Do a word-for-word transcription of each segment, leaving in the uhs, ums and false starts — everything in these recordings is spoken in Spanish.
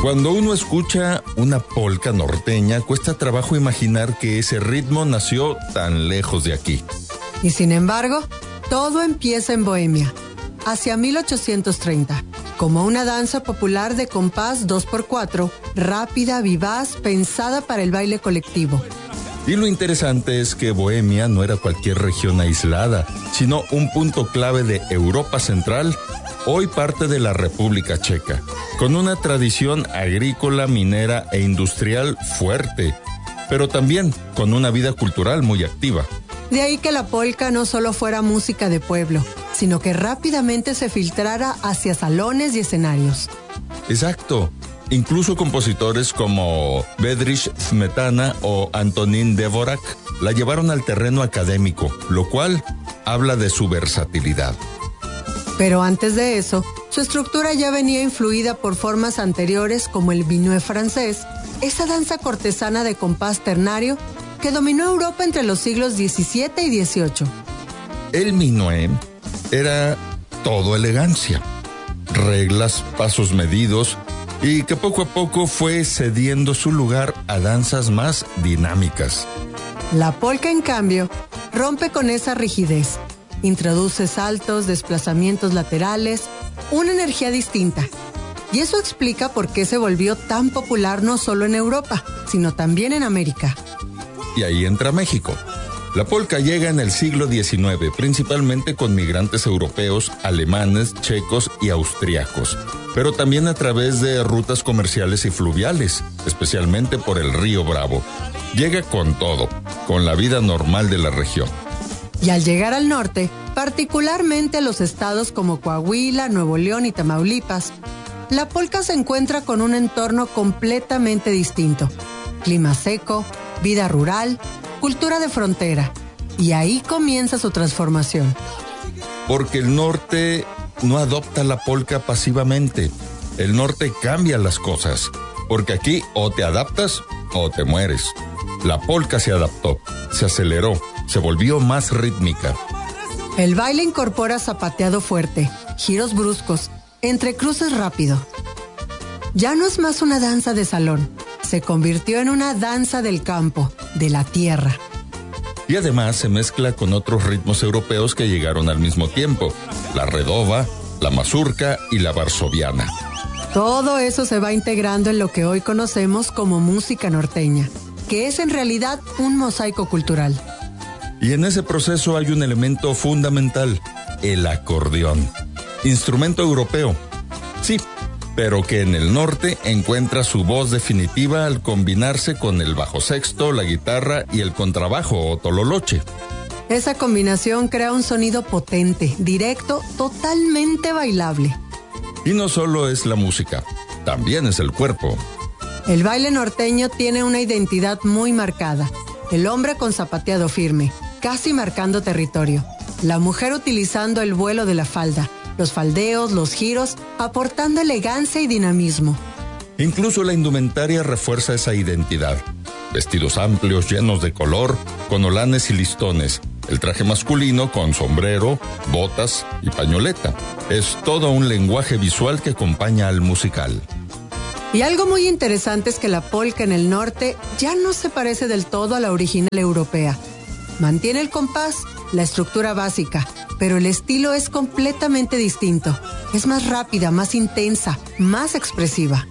Cuando uno escucha una polca norteña, cuesta trabajo imaginar que ese ritmo nació tan lejos de aquí. Y sin embargo, todo empieza en Bohemia, hacia mil ochocientos treinta, como una danza popular de compás dos por cuatro, rápida, vivaz, pensada para el baile colectivo. Y lo interesante es que Bohemia no era cualquier región aislada, sino un punto clave de Europa Central, hoy parte de la República Checa, con una tradición agrícola, minera e industrial fuerte, pero también con una vida cultural muy activa. De ahí que la polca no solo fuera música de pueblo, sino que rápidamente se filtrara hacia salones y escenarios. Exacto. Incluso compositores como Bedřich Smetana o Antonín Dvořák la llevaron al terreno académico, lo cual habla de su versatilidad. Pero antes de eso, su estructura ya venía influida por formas anteriores como el minué francés, esa danza cortesana de compás ternario que dominó Europa entre los siglos diecisiete y dieciocho. El minué era todo elegancia, reglas, pasos medidos, y que poco a poco fue cediendo su lugar a danzas más dinámicas. La polca, en cambio, rompe con esa rigidez. Introduce saltos, desplazamientos laterales, una energía distinta. Y eso explica por qué se volvió tan popular no solo en Europa, sino también en América. Y ahí entra México. La polca llega en el siglo diecinueve, principalmente con migrantes europeos, alemanes, checos y austriacos, pero también a través de rutas comerciales y fluviales, especialmente por el río Bravo. Llega con todo, con la vida normal de la región. Y al llegar al norte, particularmente a los estados como Coahuila, Nuevo León y Tamaulipas, la polca se encuentra con un entorno completamente distinto. Clima seco, vida rural, cultura de frontera, y ahí comienza su transformación. Porque el norte no adopta la polca pasivamente. El norte cambia las cosas, porque aquí o te adaptas o te mueres. La polca se adaptó, se aceleró, se volvió más rítmica. El baile incorpora zapateado fuerte, giros bruscos, entrecruces rápido. Ya no es más una danza de salón, se convirtió en una danza del campo, de la tierra. Y además se mezcla con otros ritmos europeos que llegaron al mismo tiempo, la redova, la mazurca y la varsoviana. Todo eso se va integrando en lo que hoy conocemos como música norteña, que es en realidad un mosaico cultural. Y en ese proceso hay un elemento fundamental, el acordeón, instrumento europeo. Sí, pero que en el norte encuentra su voz definitiva al combinarse con el bajo sexto, la guitarra y el contrabajo o tololoche. Esa combinación crea un sonido potente, directo, totalmente bailable. Y no solo es la música, también es el cuerpo. El baile norteño tiene una identidad muy marcada. El hombre con zapateado firme, casi marcando territorio. La mujer utilizando el vuelo de la falda, los faldeos, los giros, aportando elegancia y dinamismo. Incluso la indumentaria refuerza esa identidad. Vestidos amplios, llenos de color, con holanes y listones. El traje masculino con sombrero, botas y pañoleta. Es todo un lenguaje visual que acompaña al musical. Y algo muy interesante es que la polca en el norte ya no se parece del todo a la original europea. Mantiene el compás, la estructura básica, pero el estilo es completamente distinto. Es más rápida, más intensa, más expresiva.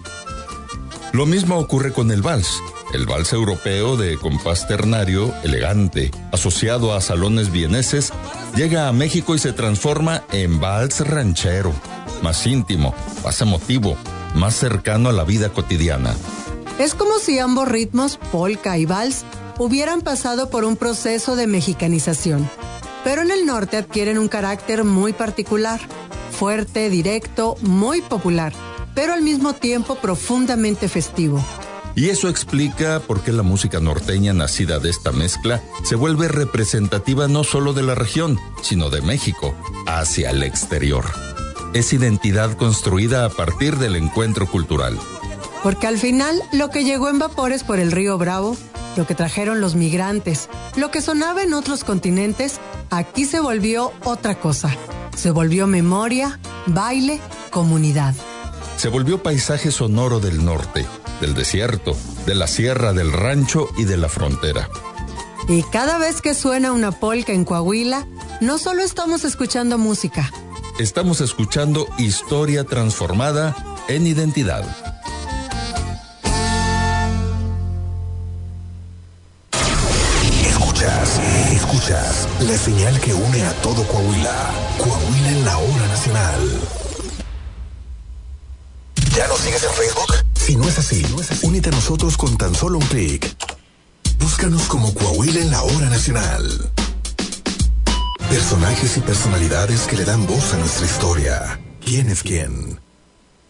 Lo mismo ocurre con el vals. El vals europeo de compás ternario, elegante, asociado a salones vieneses, llega a México y se transforma en vals ranchero, más íntimo, más emotivo, más cercano a la vida cotidiana. Es como si ambos ritmos, polka y vals, hubieran pasado por un proceso de mexicanización, pero en el norte adquieren un carácter muy particular, fuerte, directo, muy popular, pero al mismo tiempo profundamente festivo. Y eso explica por qué la música norteña nacida de esta mezcla se vuelve representativa no solo de la región, sino de México, hacia el exterior. Es identidad construida a partir del encuentro cultural. Porque al final, lo que llegó en vapores por el río Bravo, lo que trajeron los migrantes, lo que sonaba en otros continentes, aquí se volvió otra cosa. Se volvió memoria, baile, comunidad. Se se volvió paisaje sonoro del norte, del desierto, de la sierra, del rancho y de la frontera. Y cada vez que suena una polca en Coahuila, no solo estamos escuchando música. Estamos escuchando historia transformada en identidad. Escuchas, escuchas la señal que une a todo Coahuila. Coahuila en la hora nacional. ¿Ya nos sigues en Facebook? Si no es así, únete a nosotros con tan solo un clic. Búscanos como Coahuila en la hora nacional. Personajes y personalidades que le dan voz a nuestra historia. ¿Quién es quién?